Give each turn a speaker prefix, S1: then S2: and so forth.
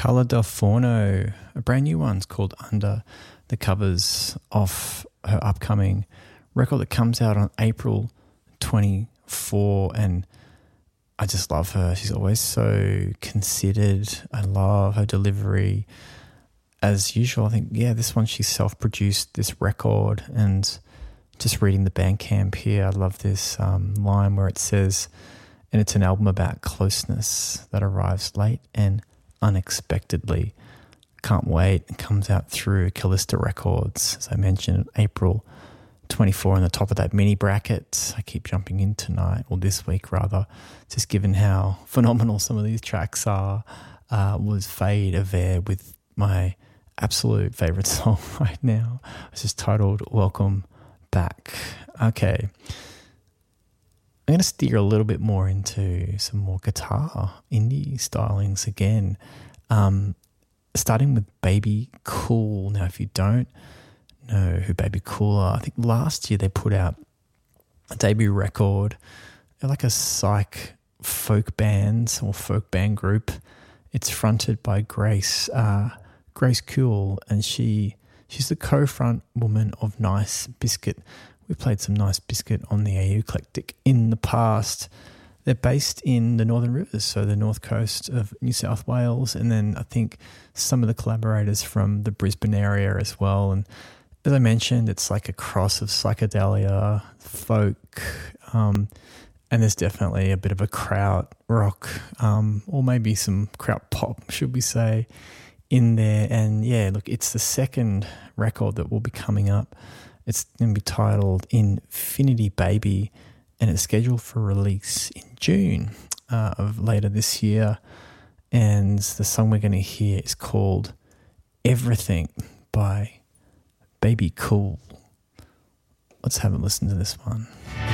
S1: Carla Del Forno, a brand new one's called Under the Covers, off her upcoming record that comes out on April 24, and I just love her. She's always so considered. I love her delivery. As usual, I think, this one she self-produced this record, and just reading the Bandcamp here, I love this line where it says, and it's an album about closeness that arrives late and unexpectedly. Can't wait. It comes out through Callista Records, as I mentioned, April 24 on the top of that mini bracket. I keep jumping in tonight, or this week rather, just given how phenomenal some of these tracks are, was Fade Avere with my absolute favourite song right now. It's just titled Welcome Back. Okay. I'm going to steer a little bit more into some more guitar indie stylings again. Starting with Baby Cool. Now, if you don't know who Baby Cool are, I think last year they put out a debut record. They're like a psych folk band or folk band group. It's fronted by Grace Cool, and she's the co-front woman of Nice Biscuit. We played some Nice Biscuit on the AU Eclectic in the past. They're based in the Northern Rivers, so the north coast of New South Wales, and then I think some of the collaborators from the Brisbane area as well. And as I mentioned, it's like a cross of psychedelia, folk, and there's definitely a bit of a kraut rock, or maybe some kraut pop, should we say, in there. And look, it's the second record that will be coming up. It's going to be titled Infinity Baby, and it's scheduled for release in June of later this year. And the song we're going to hear is called Everything by Baby Cool. Let's have a listen to this one.